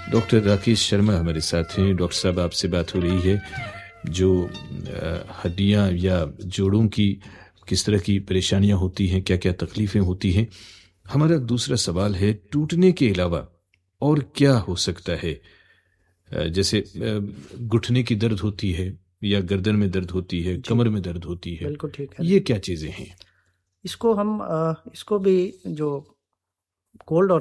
Doctor Rakesh Sharma हमारे साथ हैं। डॉक्टर साहब, आपसे बात हो रही है जो हड्डियां या जोड़ों की किस तरह की परेशानियां होती हैं, क्या क्या तकलीफ़ें होती हैं। हमारा दूसरा सवाल है, टूटने के अलावा और क्या हो सकता है? जैसे घुटने की दर्द होती है या गर्दन में दर्द होती है, कमर में दर्द होती है, बिल्कुल ठीक है। ये क्या चीज़ें हैं? इसको हम इसको भी जो कोल्ड और